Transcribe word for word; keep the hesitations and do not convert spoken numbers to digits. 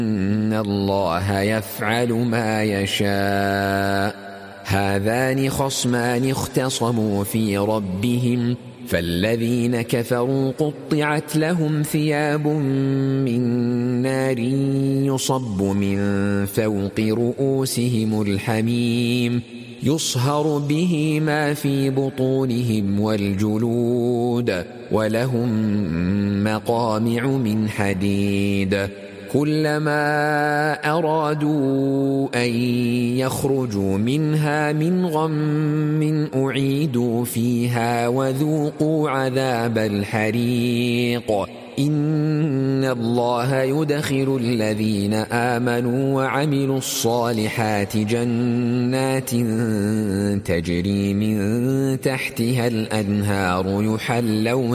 إن الله يفعل ما يشاء. هذان خصمان اختصموا في ربهم فالذين كفروا قطعت لهم ثياب من نار يصب من فوق رؤوسهم الحميم يصهر به ما في بطونهم والجلود ولهم مقامع من حديد كلما أرادوا أن يخرجوا منها من غم أعيدوا فيها وذوقوا عذاب الحريق. إن الله يدخل الذين آمنوا وعملوا الصالحات جنات تجري من تحتها الأنهار يحلون